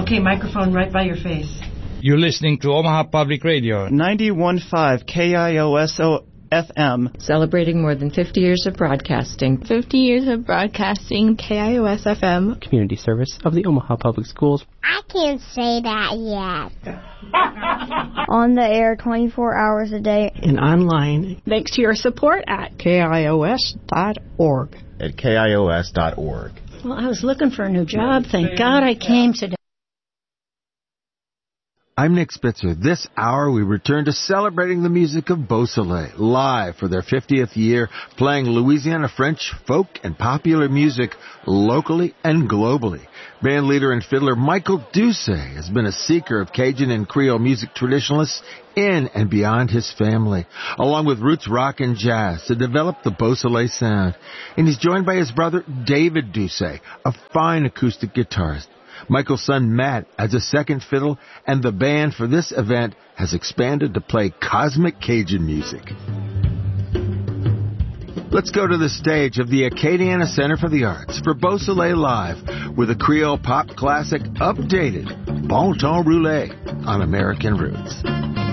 Okay, microphone right by your face. You're listening to Omaha Public Radio. 91.5 KIOSO FM. Celebrating more than 50 years of broadcasting. 50 years of broadcasting, KIOS FM. Community service of the Omaha Public Schools. I can't say that yet. On the air 24 hours a day. And online. Thanks to your support at KIOS.org. At KIOS.org. Well, I was looking for a new job. Thank God I came today. I'm Nick Spitzer. This hour we return to celebrating the music of Beausoleil, live for their 50th year, playing Louisiana French, folk, and popular music locally and globally. Band leader and fiddler Michael Doucet has been a seeker of Cajun and Creole music traditionalists in and beyond his family, along with roots rock and jazz, to develop the Beausoleil sound. And he's joined by his brother David Doucet, a fine acoustic guitarist. Michael's son Matt adds a second fiddle, and the band for this event has expanded to play cosmic Cajun music. Let's go to the stage of the Acadiana Center for the Arts for Beausoleil Live with a Creole pop classic updated, Bon Temps Roulé on American Roots.